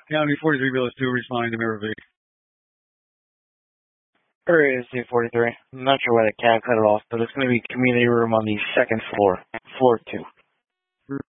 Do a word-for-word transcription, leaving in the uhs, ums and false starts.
County forty-three Village two, responding to Mirror V. Area C forty-three. I'm not sure why the cat cut it off, but it's going to be community room on the second floor. Floor two.